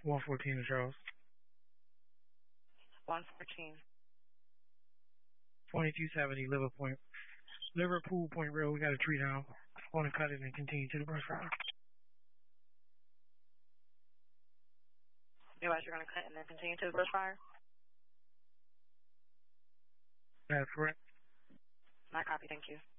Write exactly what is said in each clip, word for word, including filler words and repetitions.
one fourteen to Charles. one fourteen. twenty-two seventy, Liverpool Point. Liverpool Point Road, we got a tree down. Want to cut it and continue to the brush fire. You guys are going to cut and then continue to the brush fire? That's correct. My copy, thank you.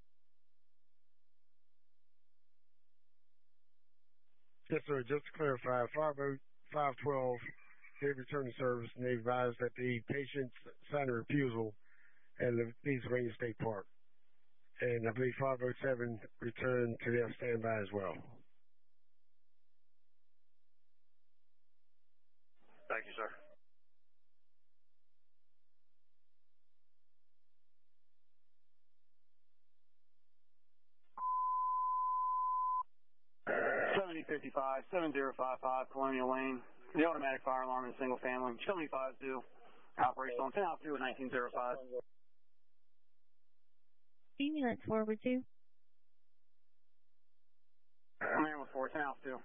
Yes, sir. Just to clarify, five twelve did return to service, and they advised that the patient signed a refusal at Pennsylvania State Park. And I believe five oh seven returned to their standby as well. Thank you, sir. seventy fifty-five, seven zero five five, Colonial Lane. The automatic fire alarm in single family. Show me five two. Operational ten out two at nineteen oh five. Ambulance forward two. Man with four, ten out two.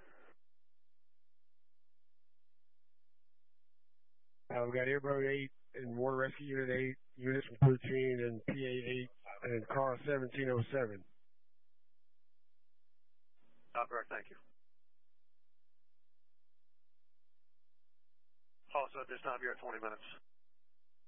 Uh, we got Airboat eight and Water Rescue Unit eight, units from thirteen and P A eight, and car seventeen oh seven. Operator, thank you. Also, at this time, you're at twenty minutes.